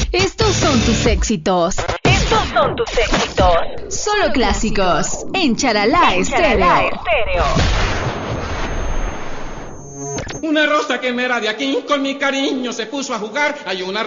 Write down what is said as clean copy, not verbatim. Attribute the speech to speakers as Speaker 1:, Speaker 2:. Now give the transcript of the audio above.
Speaker 1: Estos son tus éxitos.
Speaker 2: Estos son tus éxitos.
Speaker 1: Solo clásicos en Charalá Estéreo.
Speaker 3: Una rosa que me era de aquí, con mi cariño se puso a jugar. Hay una